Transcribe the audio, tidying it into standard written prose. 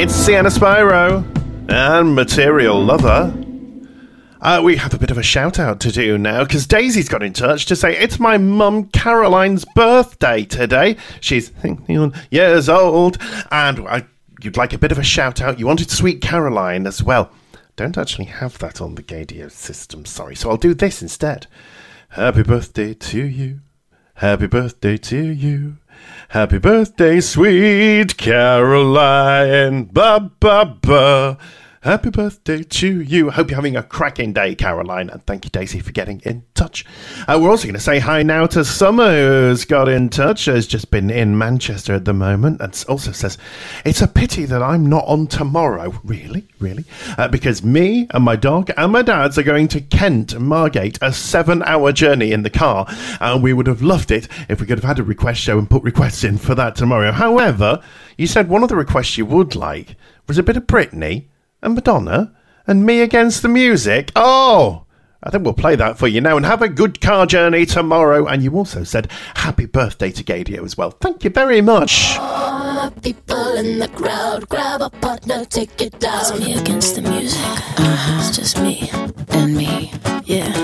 It's Sienna Spyro and Material Lover. We have a bit of a shout out to do now because Daisy's got in touch to say it's my mum Caroline's birthday today. She's 61 years old and you'd like a bit of a shout out. You wanted Sweet Caroline as well. Don't actually have that on the Gadio system, sorry, so I'll do this instead. Happy birthday to you. Happy birthday to you. Happy birthday, sweet Caroline. Ba ba ba. Happy birthday to you. Hope you're having a cracking day, Caroline. And thank you, Daisy, for getting in touch. We're also going to say hi now to Summer, who's got in touch. Has just been in Manchester at the moment. And also says, it's a pity that I'm not on tomorrow. Really? Because me and my dog and my dad's are going to Kent, Margate, a 7-hour journey in the car. And we would have loved it if we could have had a request show and put requests in for that tomorrow. However, you said one of the requests you would like was a bit of Britney and Madonna and Me Against the Music. Oh, I think we'll play that for you now and have a good car journey tomorrow. And you also said happy birthday to Gadio as well. Thank you very much. People in the crowd, grab a partner, take it down. It's me against the music. It's just me and me. Yeah.